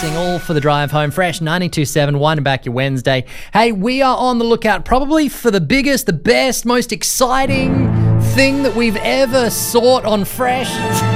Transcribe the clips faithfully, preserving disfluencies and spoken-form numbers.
racing, all for the drive home. Fresh ninety-two point seven, winding back your Wednesday. Hey, we are on the lookout probably for the biggest, the best, most exciting thing that we've ever sought on Fresh.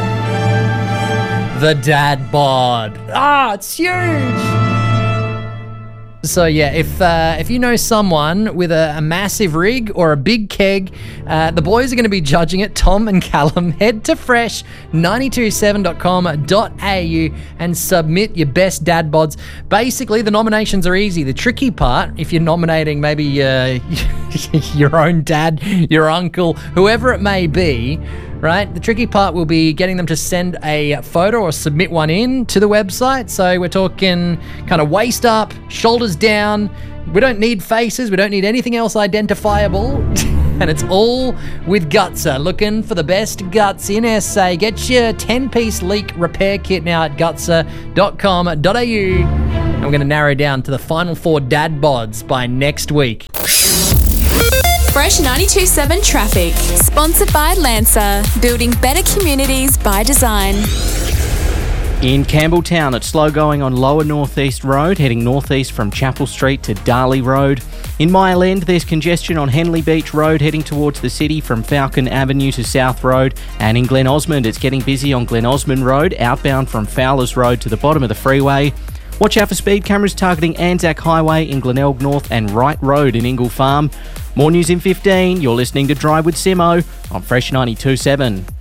The dad bod. Ah, it's huge. So yeah, if uh, if you know someone with a, a massive rig or a big keg, uh, the boys are going to be judging it. Tom and Callum, head to fresh nine two seven dot com dot a u and submit your best dad bods. Basically, the nominations are easy. The tricky part, if you're nominating maybe uh, your own dad, your uncle, whoever it may be, right? The tricky part will be getting them to send a photo or submit one in to the website. So we're talking kind of waist up, shoulders down. We don't need faces. We don't need anything else identifiable. And it's all with Gutser. Looking for the best guts in S A. Get your ten-piece leak repair kit now at gutser dot com dot a u. And we're going to narrow down to the final four dad bods by next week. Fresh ninety-two point seven Traffic. Sponsored by Lancer. Building better communities by design. In Campbelltown, it's slow going on Lower North East Road, heading northeast from Chapel Street to Darley Road. In Mile End, there's congestion on Henley Beach Road, heading towards the city from Falcon Avenue to South Road. And in Glen Osmond, it's getting busy on Glen Osmond Road, outbound from Fowlers Road to the bottom of the freeway. Watch out for speed cameras targeting Anzac Highway in Glenelg North and Wright Road in Ingle Farm. More news in fifteen. You're listening to Drive with Simo on Fresh ninety-two point seven.